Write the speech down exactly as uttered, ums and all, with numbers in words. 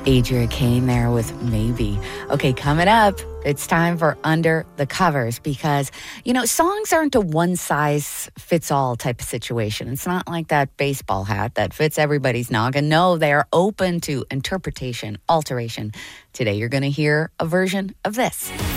Adria Kane there with Maybe. Okay, coming up, it's time for Under the Covers because, you know, songs aren't a one-size-fits-all type of situation. It's not like that baseball hat that fits everybody's noggin. No, they are open to interpretation, alteration. Today, you're going to hear a version of this.